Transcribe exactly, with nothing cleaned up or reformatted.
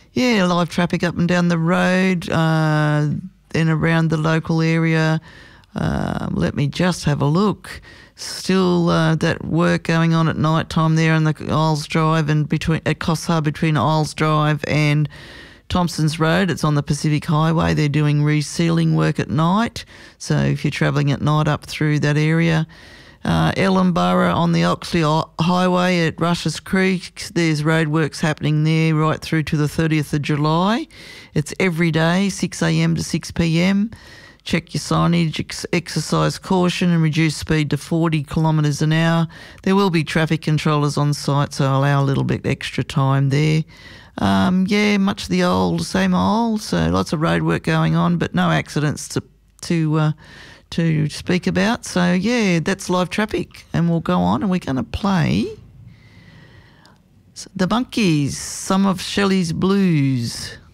Yeah, live traffic up and down the road, uh, and around the local area. Uh, let me just have a look. Still uh, that work going on at night time there on the Isles Drive and between at Coffs Harbour between Isles Drive and Thompson's Road. It's on the Pacific Highway. They're doing resealing work at night. So if you're travelling at night up through that area. Uh, Ellenborough on the Oxley Highway at Rushes Creek, there's roadworks happening there right through to the thirtieth of July. It's every day, six a m to six p m. Check your signage, ex- exercise caution and reduce speed to forty kilometres an hour. There will be traffic controllers on site, so allow a little bit extra time there. Um, yeah, much the old, same old, so lots of roadwork going on, but no accidents to to uh, to speak about. So, yeah, that's live traffic, and we'll go on and we're going to play The Monkees, some of Shelley's Blues.